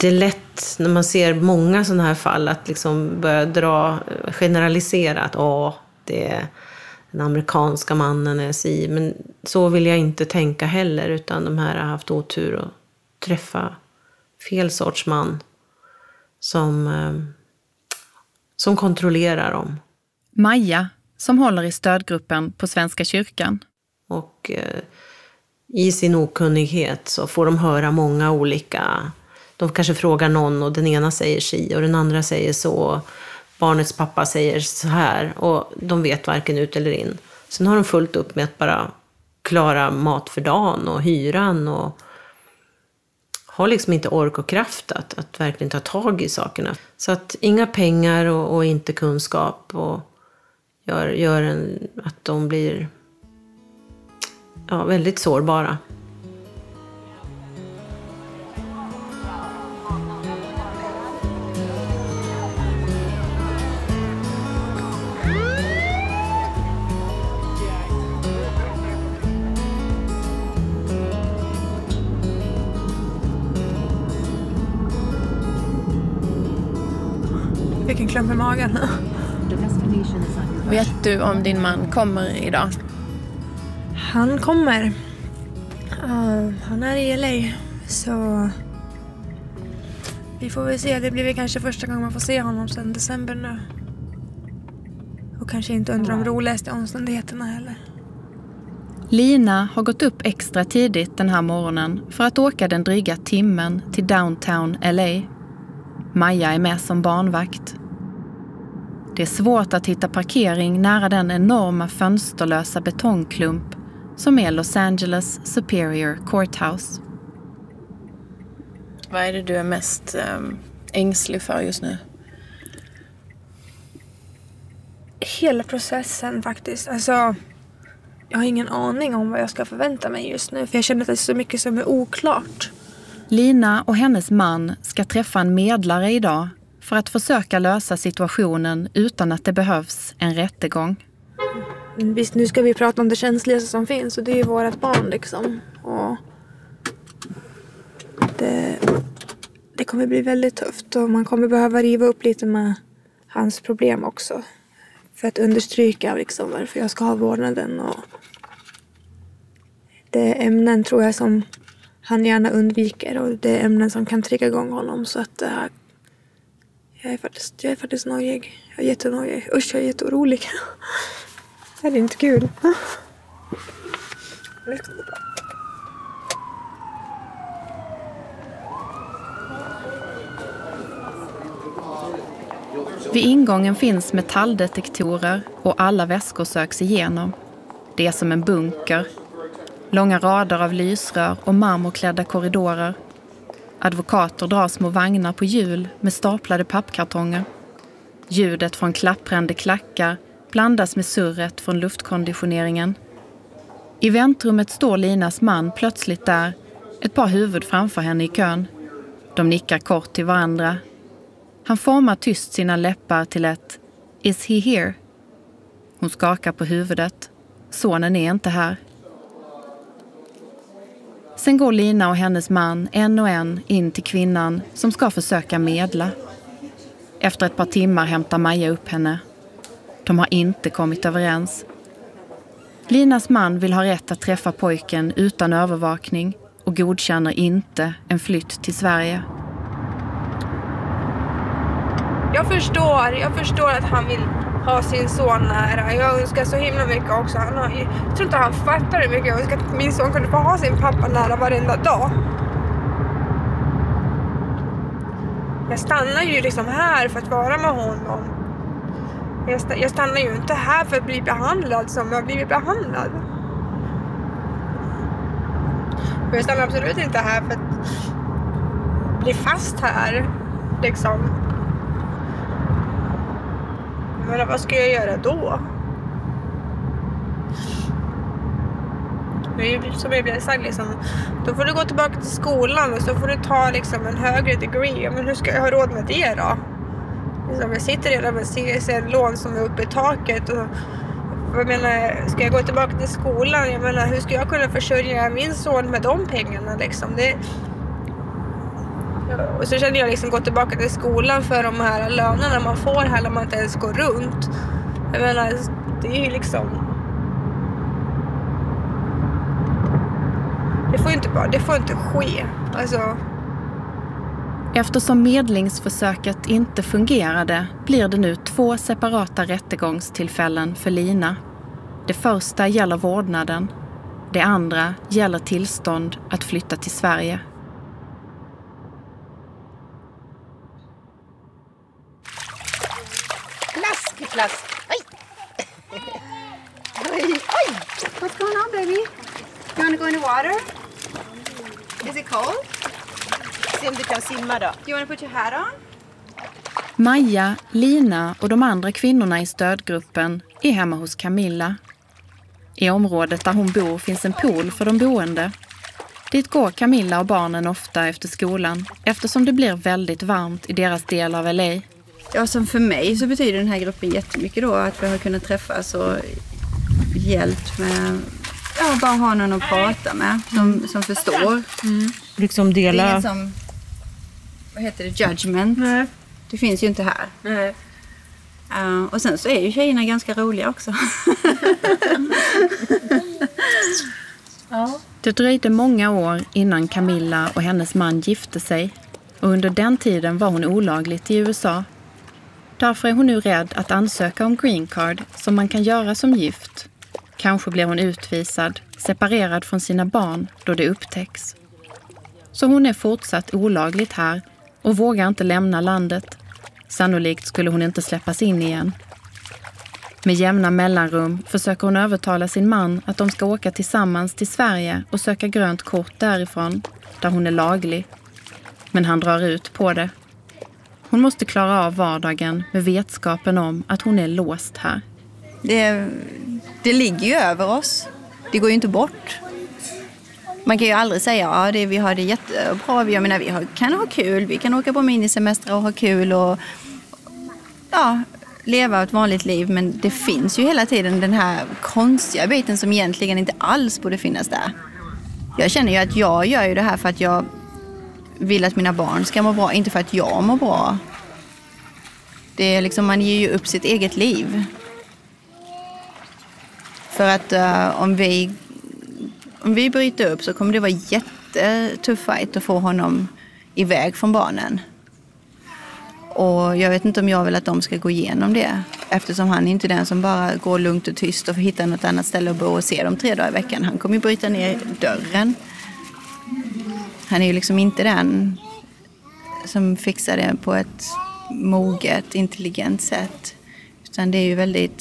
det är lätt när man ser många sådana här fall att liksom börja generalisera att det är den amerikanska mannen är si. Men så vill jag inte tänka heller, utan de här har haft otur att träffa fel sorts man som kontrollerar dem. Maja, som håller i stödgruppen på Svenska kyrkan. Och i sin okunnighet så får de höra många olika. De kanske frågar någon och den ena säger si och den andra säger så. Barnets pappa säger så här och de vet varken ut eller in. Sen har de fullt upp med att bara klara mat för dagen och hyran och har liksom inte ork och kraft att verkligen ta tag i sakerna. Så att inga pengar och inte kunskap och gör att de blir väldigt sårbara. Vilken klump i magen. Vet du om din man kommer idag? Han kommer. Han är i LA. Så vi får väl se. Det blir väl kanske första gången man får se honom sedan december nu. Och kanske inte under de roligaste omständigheterna heller. Lina har gått upp extra tidigt den här morgonen för att åka den dryga timmen till downtown LA. Maja är med som barnvakt. Det är svårt att hitta parkering nära den enorma fönsterlösa betongklump som är Los Angeles Superior Courthouse. Vad är det du är mest ängslig för just nu? Hela processen faktiskt. Alltså, jag har ingen aning om vad jag ska förvänta mig just nu. För jag känner att det är så mycket som är oklart. Lina och hennes man ska träffa en medlare idag för att försöka lösa situationen utan att det behövs en rättegång. Visst, nu ska vi prata om det känsligaste som finns och det är ju vårat barn liksom. Och det kommer bli väldigt tufft och man kommer behöva riva upp lite med hans problem också. För att understryka liksom varför jag ska ha vårdnaden. Och det är ämnen tror jag som han gärna undviker och det är ämnen som kan trigga igång honom. Så att jag är faktiskt nojig. Jag är jättenojig. Usch, jag är jätteorolig. Det är inte kul. Vid ingången finns metalldetektorer och alla väskor söks igenom. Det är som en bunker. Långa rader av lysrör och marmorklädda korridorer. Advokater drar små vagnar på hjul med staplade pappkartonger. Ljudet från klapprande klackar blandas med surret från luftkonditioneringen. I väntrummet står Linas man plötsligt där, ett par huvud framför henne i kön. De nickar kort till varandra. Han formar tyst sina läppar till ett "Is he here?" Hon skakar på huvudet. Sonen är inte här. Sen går Lina och hennes man en och en in till kvinnan som ska försöka medla. Efter ett par timmar hämtar Maja upp henne. De har inte kommit överens. Linas man vill ha rätt att träffa pojken utan övervakning och godkänner inte en flytt till Sverige. Jag förstår att han vill ha sin son nära. Jag önskar så himla mycket också. Jag tror inte han fattar hur mycket jag önskar att min son kunde få ha sin pappa nära varenda dag. Jag stannar ju liksom här för att vara med honom. Jag stannar ju inte här för att bli behandlad som jag har blivit behandlad. Och jag stannar absolut inte här för att bli fast här. Liksom. Men vad ska jag göra då? Det är ju som jag blev sagt liksom. Då får du gå tillbaka till skolan och så får du ta liksom en högre degree. Men hur ska jag ha råd med det då? Liksom, jag sitter redan med CSN-lån som är uppe i taket. Och jag menar, ska jag gå tillbaka till skolan? Jag menar, hur ska jag kunna försörja min son med de pengarna liksom? Och så känner jag liksom gå tillbaka till skolan för de här lönerna man får här när man inte ens går runt. Jag menar, det är ju liksom... Det får inte ske. Alltså... Eftersom medlingsförsöket inte fungerade blir det nu 2 separata rättegångstillfällen för Lina. Det första gäller vårdnaden. Det andra gäller tillstånd att flytta till Sverige. Plask. Oj! Oj! What's going on, baby? You want to go in the water? Is it cold? Se om du kan simma då. Do you want to put your hat on? Maja, Lina och de andra kvinnorna i stödgruppen är hemma hos Camilla. I området där hon bor finns en pool för de boende. Dit går Camilla och barnen ofta efter skolan eftersom det blir väldigt varmt i deras del av LA. Ja, som för mig så betyder den här gruppen jättemycket då att vi har kunnat träffas och hjälpt med, ja, bara ha någon att prata med som förstår. Liksom dela... Det är ingen som, vad heter det, judgment. Nej. Det finns ju inte här. Nej. Och sen så är ju tjejerna ganska roliga också. Ja. Det dröjde många år innan Camilla och hennes man gifte sig. Och under den tiden var hon olagligt i USA. Därför är hon nu rädd att ansöka om green card som man kan göra som gift. Kanske blir hon utvisad, separerad från sina barn då det upptäcks. Så hon är fortsatt olagligt här och vågar inte lämna landet. Sannolikt skulle hon inte släppas in igen. Med jämna mellanrum försöker hon övertala sin man att de ska åka tillsammans till Sverige och söka grönt kort därifrån, där hon är laglig. Men han drar ut på det. Hon måste klara av vardagen med vetskapen om att hon är låst här. Det ligger ju över oss. Det går ju inte bort. Man kan ju aldrig säga ja, vi har det jättebra. Jag menar, kan ha kul. Vi kan åka på minisemester och ha kul och ja, leva ett vanligt liv. Men det finns ju hela tiden den här konstiga biten som egentligen inte alls borde finnas där. Jag känner ju att jag gör ju det här för att jag vill att mina barn ska må bra, inte för att jag mår bra. Det är liksom, man ger ju upp sitt eget liv. För att om vi bryter upp så kommer det vara jättetuff fight att få honom iväg från barnen. Och jag vet inte om jag vill att de ska gå igenom det. Eftersom han är inte den som bara går lugnt och tyst och får hitta något annat ställe att bo och se dem 3 dagar i veckan. Han kommer ju bryta ner dörren. Han är ju liksom inte den som fixar det på ett moget, intelligent sätt. Utan det är ju väldigt